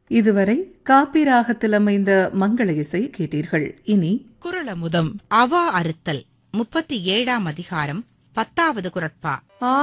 இதுவரை காப்பி ராகத்தில் அமைந்த மங்கள இசை கேட்டீர்கள். இனி குறளமுதம் அவா அறுத்தல் 37ஆம் அதிகாரம் 10வது குறட்பா.